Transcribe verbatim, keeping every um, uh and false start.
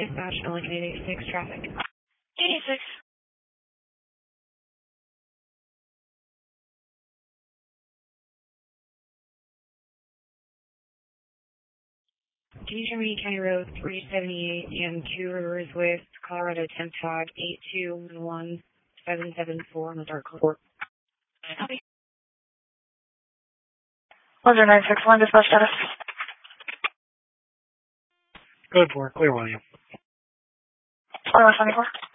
Dispatch, Lincoln eight eighty-six, traffic. eight eighty-six. Can you show me County Road three seventy-eight and Two Rivers West, Colorado, temp tag eight two one one seven seven four on the dark court? Copy. one zero nine six one, dispatch status. Good for clear William. twenty-one seventy-four.